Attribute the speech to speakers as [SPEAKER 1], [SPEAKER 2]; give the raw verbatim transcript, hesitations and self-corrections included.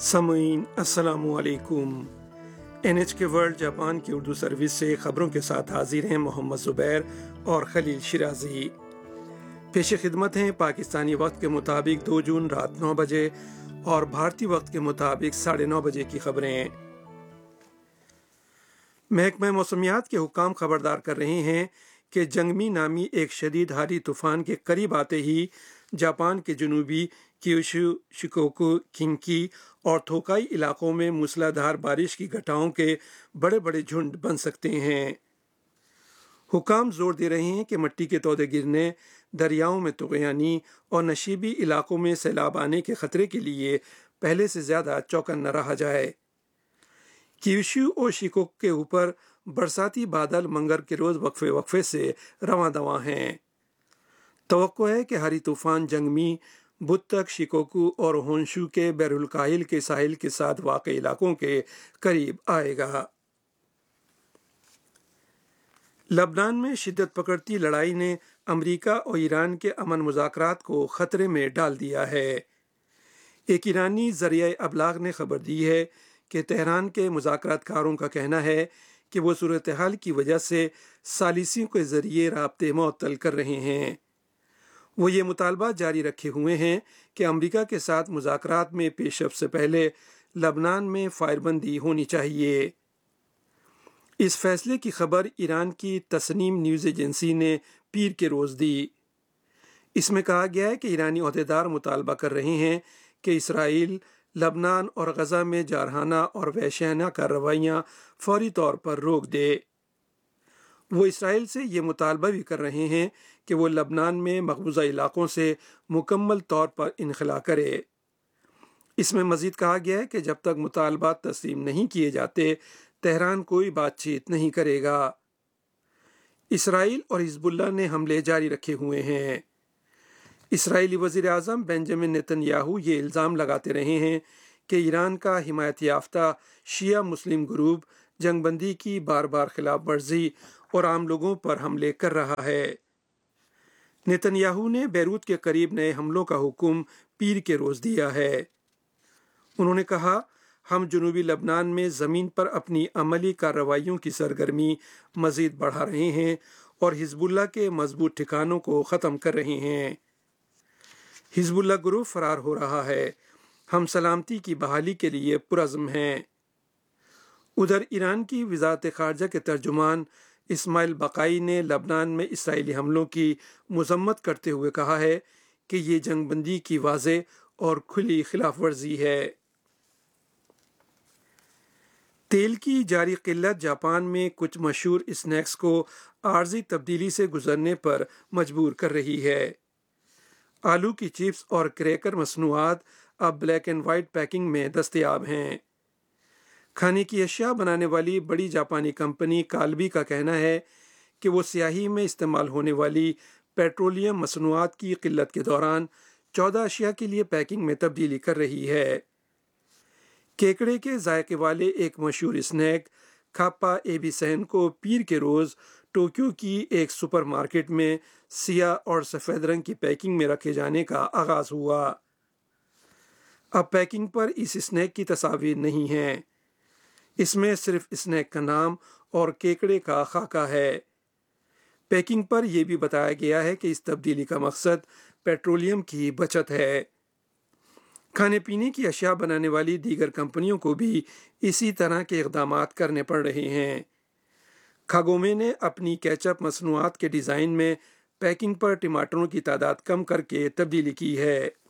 [SPEAKER 1] सामीन अस्सलाम वालेकुम। एन एच के वर्ल्ड जापान की उर्दू सर्विस से खबरों के साथ हाजिर हैं मोहम्मद ज़ुबैर और खलील शिराजी। पेश खिदमत हैं पाकिस्तानी वक्त के मुताबिक दो जून रात नौ बजे और भारतीय वक्त के मुताबिक साढ़े नौ बजे की खबरें। महकमा मौसमियात के हुक्काम खबरदार कर रहे हैं कि जंगमी नामी एक शदीद हारी तूफ़ान के करीब आते ही जापान के जनूबी क्यूशू, शिकोकू, किंकी और थोकाई इलाकों में मूसलाधार बारिश की घटाओं के बड़े बड़े झुंड बन सकते हैं। हुकाम जोर दे रहे हैं कि मिट्टी के तौदे गिरने, दरियाओं में तुग़यानी और नशीबी इलाकों में सैलाब आने के खतरे के लिए पहले से ज़्यादा चौकन्ना रहा जाए। क्यूशू और शिकोकू के ऊपर बरसाती बादल मंगर के रोज़ वक्फे वक्फे से रवां दवां हैं। तवक्को है कि हारी तूफ़ान जंगमी बुध तक शिकोकू और होंशू के बैरुल काहिल के साहिल के साथ वाक़ई इलाकों के करीब आएगा। लबनान में शिद्दत पकड़ती लड़ाई ने अमेरिका और ईरान के अमन मुज़ाकरात को ख़तरे में डाल दिया है। एक ईरानी ज़रिया अबलाग ने खबर दी है कि तेहरान के मुज़ाकरातकारों का कहना है कि वो सूरत हाल की वजह से सालिसियों के ज़रिए राब्ते मुअत्तल कर रहे हैं। वो ये मुतालबा जारी रखे हुए हैं कि अमेरिका के साथ मुज़ाकरात में पेशरफ से पहले लबनान में फायरबंदी होनी चाहिए। इस फैसले की खबर ईरान की तस्नीम न्यूज़ एजेंसी ने पीर के रोज़ दी। इसमें कहा गया है कि ईरानी अहदेदार मुतालबा कर रहे हैं कि इसराइल लबनान और गज़ा में जारहाना और वहशियाना कार्रवाइयाँ फौरी तौर पर रोक दे। वो इसराइल से ये मुतालबा भी कर रहे हैं कि वो लबनान में मकबूजा इलाकों से मुकम्मल तौर पर इनखला करे। इसमें मज़ीद कहा गया है कि जब तक मुतालबात तस्लीम नहीं किए जाते तेहरान कोई बातचीत नहीं करेगा। इसराइल और हिजबुल्लाह ने हमले जारी रखे हुए हैं। इसराइली वज़ीर आज़म बेंजामिन नेतन्याहू ये इल्ज़ाम लगाते रहे हैं कि ईरान का हिमायत याफ्ता शिया मुस्लिम ग्रुप जंगबंदी की बार बार खिलाफ वर्जी और आम लोगों पर हमले कर रहा है। नेतन्याहू ने बैरूत के करीब नए हमलों का हुक्म पीर के रोज़ दिया है। उन्होंने कहा, हम जनूबी लबनान में ज़मीन पर अपनी अमली कार्रवाइयों की सरगर्मी मज़ीद बढ़ा रहे हैं और हिजबुल्लाह के मजबूत ठिकानों को ख़त्म कर रहे हैं। हिजबुल्लाह ग्रुप फरार हो रहा है। हम सलामती की बहाली के लिए पुरज़्म हैं। उधर ईरान की वज़ारत ख़ारजा के तर्जुमान इस्माइल बकाई ने लबनान में इसराइली हमलों की मज़म्मत करते हुए कहा है कि ये जंगबंदी की वाज़े और खुली खिलाफ वर्जी है। तेल की जारी किल्लत जापान में कुछ मशहूर स्नैक्स को आर्जी तब्दीली से गुजरने पर मजबूर कर रही है। आलू की चिप्स और क्रैकर मसनूआत अब ब्लैक एंड वाइट पैकिंग में दस्तयाब हैं। खाने की अशिया बनाने वाली बड़ी जापानी कंपनी काल्बी का कहना है कि वो स्याही में इस्तेमाल होने वाली पेट्रोलियम मसनूआत की किल्लत के दौरान चौदह अशिया के लिए पैकिंग में तब्दीली कर रही है। केकड़े के जायके वाले एक मशहूर स्नैक खाप्पा एबीसेन को पीर के रोज़ टोक्यो की एक सुपरमार्केट में सियाह और सफ़ेद रंग की पैकिंग में रखे जाने का आगाज़ हुआ। अब पैकिंग पर इस स्नैक की तस्वीर नहीं है। इसमें सिर्फ स्नैक का नाम और केकड़े का खाका है। पैकिंग पर यह भी बताया गया है कि इस तब्दीली का मकसद पेट्रोलियम की बचत है। खाने पीने की अशिया बनाने वाली दीगर कंपनियों को भी इसी तरह के इक़दामात करने पड़ रहे हैं। खागोमे ने अपनी केचप मसनूआत के डिज़ाइन में पैकिंग पर टमाटरों की तादाद कम करके तब्दीली की है।